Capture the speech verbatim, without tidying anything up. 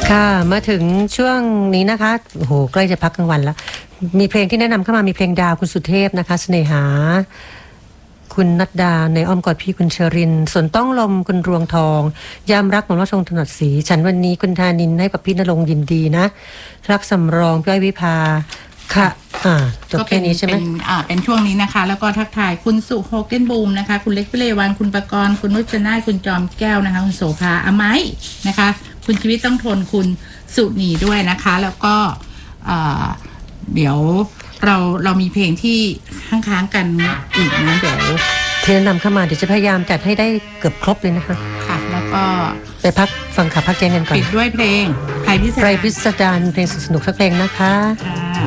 ค่ะมาถึงช่วงนี้นะคะโอ้โหใกล้จะพักกลางวันแล้วมีเพลงที่แนะนำเข้ามามีเพลงดาวคุณสุเทพนะคะเสน่หาคุณนัดดาในอ้อมกอดพี่คุณเชรินส่วนต้องลมคุณรวงทองยามรักหม่อมราชวงศ์ถนัดศรีฉันวันนี้คุณธานินให้กับพี่ณรงค์ยินดีนะรักสำรองพี่อ้อยวิภาค่ะอ่าจบแค่นี้ใช่ไหมเป็นอ่าเป็นช่วงนี้นะคะแล้วก็ทักทายคุณสุโฮเกนบูมนะคะคุณเล็กพิเลวันคุณประกรณ์คุณนุชนาคุณจอมแก้วนะคะคุณโสภาอไม้นะคะคุณชีวิตต้องทนคุณสุนีด้วยนะคะแล้วก็เดี๋ยวเราเรามีเพลงที่ค้างๆกันอีกนะเดี๋ยวเทนำเข้ามาเดี๋ยวจะพยายามจัดให้ได้เกือบครบเลยนะคะค่ะแล้วก็ไปพักฟังขับพักใจกันก่อนปิดด้วยเพลงไพพิสดารไพพิสดารเพลงสนุกสักเพลงนะคะ